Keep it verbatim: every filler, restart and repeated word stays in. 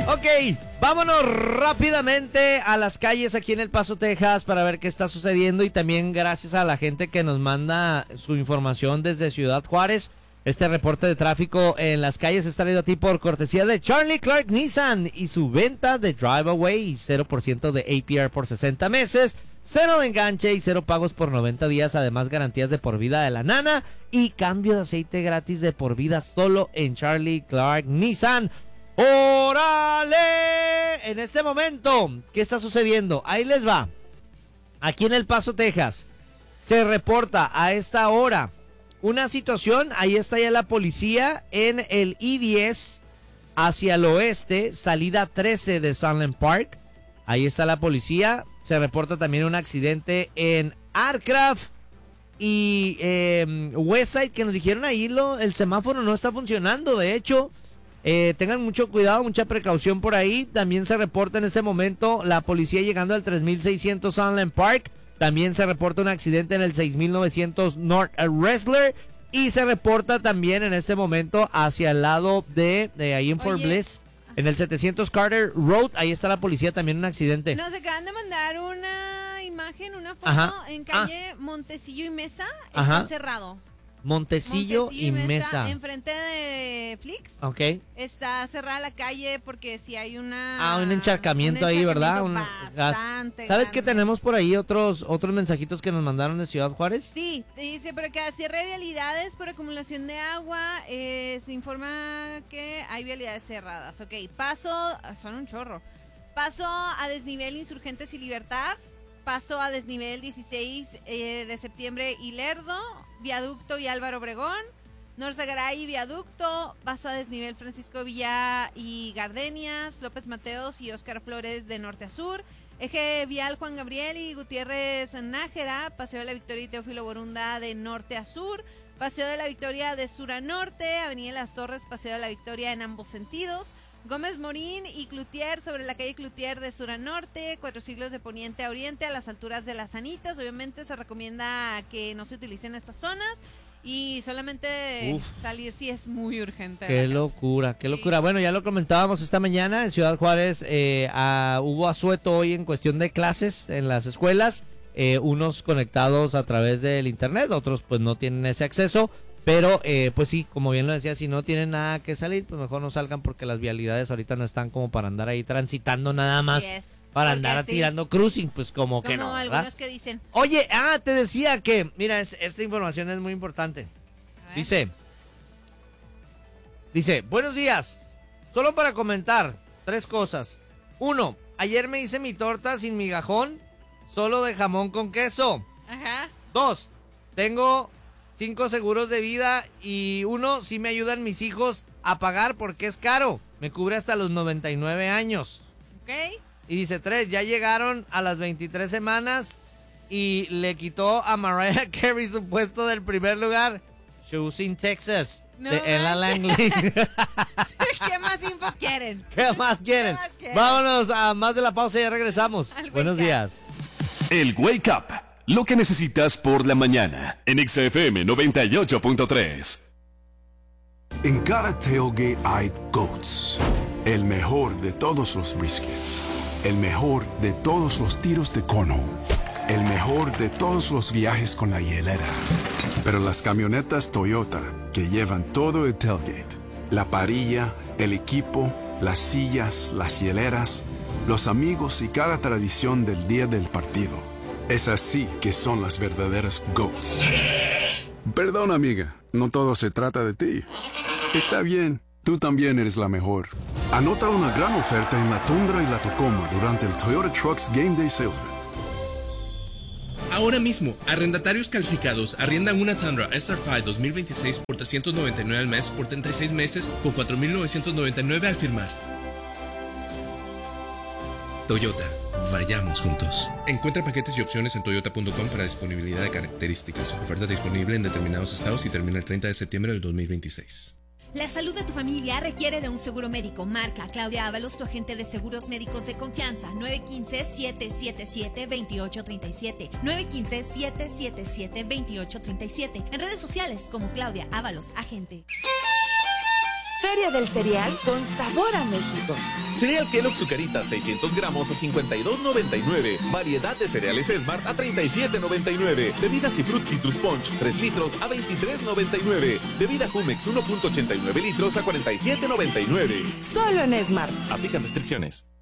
Ok, vámonos rápidamente a las calles aquí en El Paso, Texas, para ver qué está sucediendo, y también gracias a la gente que nos manda su información desde Ciudad Juárez. Este reporte de tráfico en las calles está traído a ti por cortesía de Charlie Clark Nissan y su venta de Drive Away, cero por ciento de A P R por sesenta meses, cero de enganche y cero pagos por noventa días, además garantías de por vida de la nana y cambio de aceite gratis de por vida solo en Charlie Clark Nissan. ¡Órale! En este momento, ¿qué está sucediendo? Ahí les va. Aquí en El Paso, Texas, se reporta a esta hora una situación. Ahí está ya la policía en el I diez hacia el oeste, salida trece de Sunland Park. Ahí está la policía. Se reporta también un accidente en Artcraft y eh, Westside, que nos dijeron ahí lo, el semáforo no está funcionando. De hecho, Eh, tengan mucho cuidado, mucha precaución por ahí. También se reporta en este momento la policía llegando al tres mil seiscientos Sunland Park. También se reporta un accidente en el seis mil novecientos North Wrestler. Y se reporta también en este momento hacia el lado de, de ahí en Fort Oye. Bliss, en el setecientos Carter Road. Ahí está la policía, también un accidente. Nos acaban de mandar una imagen, una foto. Ajá. En calle ah. Montecillo y Mesa. Está Ajá. cerrado. Montecillo, Montecillo y Mesa, Mesa. Enfrente de Flix. Ok. Está cerrada la calle porque si hay una... Ah, un encharcamiento, un encharcamiento ahí, ¿verdad? Una, bastante ¿Sabes grande. que tenemos por ahí otros otros mensajitos que nos mandaron de Ciudad Juárez? Sí, dice, pero que cierre vialidades por acumulación de agua. Eh, se informa que hay vialidades cerradas. Ok, paso, son un chorro. Paso a desnivel Insurgentes y Libertad. Paso a desnivel dieciséis eh, de septiembre y Lerdo. Viaducto y Álvaro Obregón, Norzagaray y Viaducto, paso a desnivel Francisco Villa y Gardenias, López Mateos y Óscar Flores de norte a sur, eje vial Juan Gabriel y Gutiérrez Nájera, Paseo de la Victoria y Teófilo Borunda de norte a sur, Paseo de la Victoria de sur a norte, Avenida Las Torres, Paseo de la Victoria en ambos sentidos, Gómez Morín y Cloutier sobre la calle Cloutier de sur a norte, Cuatro Siglos de poniente a oriente a las alturas de Las Anitas. Obviamente se recomienda que no se utilicen estas zonas y solamente Uf. salir si es muy urgente. Qué locura, qué locura. Sí. Bueno, ya lo comentábamos esta mañana en Ciudad Juárez, eh, a, hubo asueto hoy en cuestión de clases en las escuelas, eh, unos conectados a través del internet, otros pues no tienen ese acceso. Pero, eh, pues sí, como bien lo decía, si no tienen nada que salir, pues mejor no salgan porque las vialidades ahorita no están como para andar ahí transitando nada más. Yes, para andar sí. tirando cruising, pues como, como que no, Como algunos que dicen. Oye, ah, te decía que, mira, es, esta información es muy importante. Dice, dice, buenos días, solo para comentar tres cosas. Uno, ayer me hice mi torta sin migajón, solo de jamón con queso. Ajá. Dos, tengo... cinco seguros de vida y uno sí me ayudan mis hijos a pagar porque es caro. Me cubre hasta los noventa y nueve años. Ok. Y dice tres, ya llegaron a las veintitrés semanas y le quitó a Mariah Carey su puesto del primer lugar. Choosing Texas. No de Ella Langley. ¿Qué más info quieren? ¿Qué más quieren? ¿Qué más quieren? Vámonos a más de la pausa y ya regresamos. Buenos días. El Wake Up. Lo que necesitas por la mañana en X F M noventa y ocho punto tres. En cada tailgate hay GOATS, el mejor de todos los briskets, el mejor de todos los tiros de cornhole, el mejor de todos los viajes con la hielera. Pero las camionetas Toyota que llevan todo el tailgate, la parrilla, el equipo, las sillas, las hieleras, los amigos y cada tradición del día del partido. Es así que son las verdaderas GOATs. Perdón, amiga, no todo se trata de ti. Está bien, tú también eres la mejor. Anota una gran oferta en la Tundra y la Tacoma durante el Toyota Trucks Game Day Sales Event. Ahora mismo, arrendatarios calificados arriendan una Tundra S R cinco dos mil veintiséis por trescientos noventa y nueve al mes por treinta y seis meses con cuatro mil novecientos noventa y nueve al firmar. Toyota, vayamos juntos. Encuentra paquetes y opciones en toyota punto com para disponibilidad de características. Oferta disponible en determinados estados y termina el treinta de septiembre del dos mil veintiséis. La salud de tu familia requiere de un seguro médico. Marca Claudia Ábalos, tu agente de seguros médicos de confianza. nueve uno cinco, siete siete siete, dos ocho tres siete. nueve uno cinco, siete siete siete, dos ocho tres siete. En redes sociales como Claudia Ábalos, agente. Feria del Cereal con sabor a México. Cereal Kellogg Zucaritas seiscientos gramos a cincuenta y dos noventa y nueve. Variedad de cereales Smart a treinta y siete noventa y nueve. Bebidas y Fruit Citrus Punch tres litros a veintitrés noventa y nueve. Bebida Jumex uno punto ochenta y nueve litros a cuarenta y siete noventa y nueve. Solo en Smart. Aplican restricciones.